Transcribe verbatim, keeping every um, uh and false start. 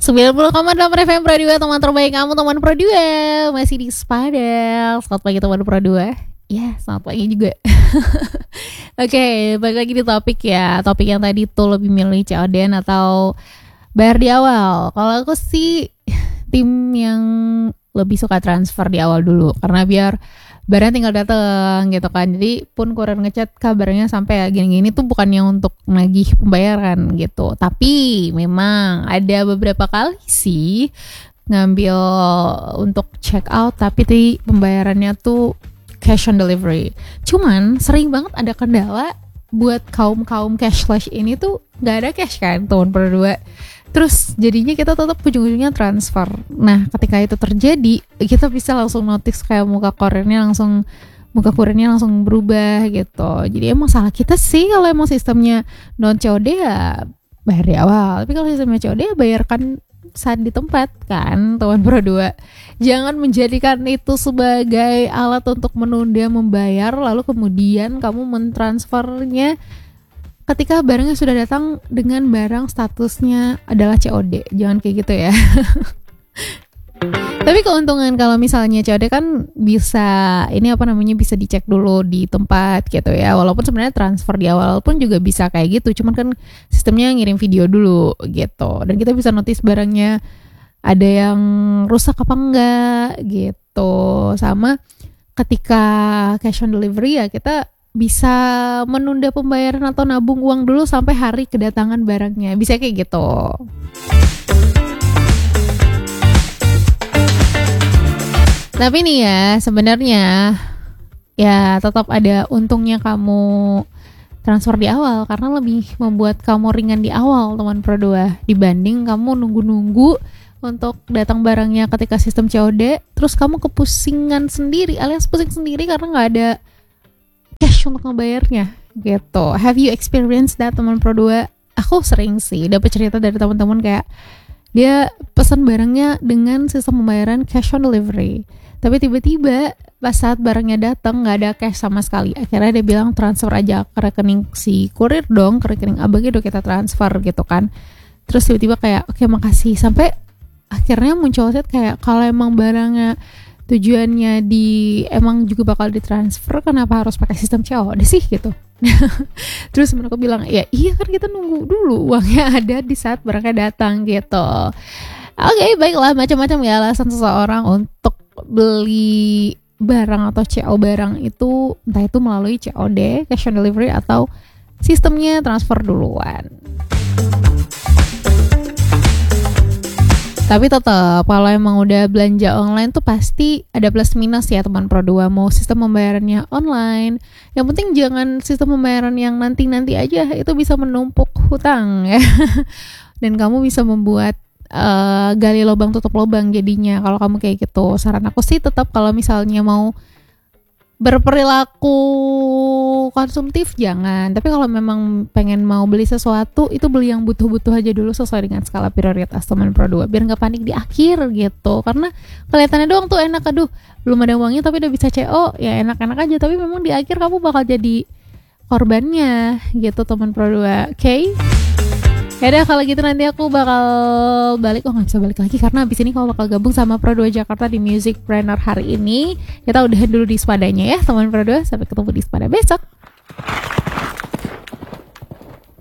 sembilan puluh koma delapan F M Pro dua, teman terbaik kamu, teman Pro dua. Masih di Spadel. Selamat pagi teman Pro dua. Ya, selamat pagi juga. Oke, okay, balik lagi di topik ya. Topik yang tadi tuh lebih milih C O D atau bayar di awal. Kalau aku sih tim yang lebih suka transfer di awal dulu, karena biar barang tinggal datang gitu kan. Jadi pun kurir ngechat kabarnya sampai ya gini-gini tuh bukannya untuk nagih pembayaran gitu. Tapi memang ada beberapa kali sih ngambil untuk check out tapi di pembayarannya tuh cash on delivery. Cuman sering banget ada kendala buat kaum-kaum cashless ini tuh gak ada cash kan tahun berdua. Terus jadinya kita tetap ujung-ujungnya transfer. Nah ketika itu terjadi, kita bisa langsung notice kayak muka kurirnya langsung muka kurirnya langsung berubah gitu. Jadi emang salah kita sih kalau emang sistemnya non C O D ya bayar di awal. Tapi kalau sistemnya C O D ya bayarkan saat di tempat kan, teman Pro dua. Jangan menjadikan itu sebagai alat untuk menunda membayar, lalu kemudian kamu mentransfernya ketika barangnya sudah datang dengan barang statusnya adalah C O D. Jangan kayak gitu ya. Tapi keuntungan kalau misalnya C O D kan bisa ini apa namanya bisa dicek dulu di tempat gitu ya. Walaupun sebenarnya transfer di awal pun juga bisa kayak gitu. Cuman kan sistemnya ngirim video dulu gitu. Dan kita bisa notice barangnya ada yang rusak apa enggak gitu. Sama ketika cash on delivery ya kita bisa menunda pembayaran atau nabung uang dulu sampai hari kedatangan barangnya. Bisa kayak gitu. Tapi nih ya, sebenarnya ya tetap ada untungnya kamu transfer di awal karena lebih membuat kamu ringan di awal, teman Pro dua, dibanding kamu nunggu-nunggu untuk datang barangnya ketika sistem C O D, terus kamu kepusingan sendiri alias pusing sendiri karena nggak ada cash untuk ngebayarnya gitu. Have you experienced that, teman Pro dua? Aku sering sih dapat cerita dari teman-teman kayak dia pesan barangnya dengan sistem pembayaran cash on delivery, tapi tiba-tiba pas saat barangnya datang nggak ada cash sama sekali. Akhirnya dia bilang transfer aja ke rekening si kurir dong, ke rekening abangnya udah kita transfer gitu kan. Terus tiba-tiba kayak oke okay, makasih, sampai akhirnya muncul chat kayak kalau emang barangnya tujuannya di emang juga bakal ditransfer, kenapa harus pakai sistem C O D sih gitu. Terus mereka bilang ya iya kan kita nunggu dulu uangnya ada di saat barangnya datang gitu. Oke okay, baiklah, macam-macam ya alasan seseorang untuk beli barang atau C O barang itu, entah itu melalui C O D, cash on delivery, atau sistemnya transfer duluan. Tapi tetap kalau emang udah belanja online tuh pasti ada plus minus ya, teman Pro dua. Mau sistem pembayarannya online, yang penting jangan sistem pembayaran yang nanti-nanti aja, itu bisa menumpuk hutang ya. Dan kamu bisa membuat uh, gali lubang tutup lubang jadinya kalau kamu kayak gitu. Saran aku sih tetap kalau misalnya mau berperilaku konsumtif jangan, tapi kalau memang pengen mau beli sesuatu itu beli yang butuh-butuh aja dulu sesuai dengan skala prioritas, teman Pro dua, biar nggak panik di akhir gitu. Karena kelihatannya doang tuh enak, aduh belum ada uangnya tapi udah bisa C O, ya enak-enak aja, tapi memang di akhir kamu bakal jadi korbannya gitu, teman Pro dua. Oke okay? Yaudah kalau gitu nanti aku bakal balik. Oh gak bisa balik lagi karena abis ini kalau bakal gabung sama Pro dua Jakarta di Music Planner hari ini. Kita udahan dulu di Spadanya ya, teman Pro dua. Sampai ketemu di Spada besok.